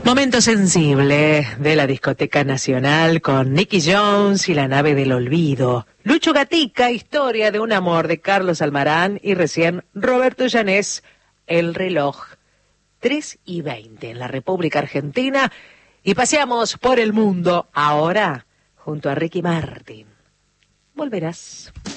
Momento sensible de la discoteca nacional con Nicky Jones y la nave del olvido. Lucho Gatica, historia de un amor de Carlos Almarán y recién Roberto Llanés, El reloj. 3:20 en la República Argentina y paseamos por el mundo ahora junto a Ricky Martin. Volverás.